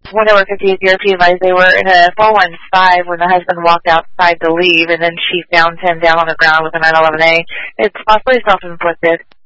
when they were 58 DRP advised they were in a 415 when the husband walked outside to leave, and then she found him down on the ground with a 911A. It's possibly self-inflicted.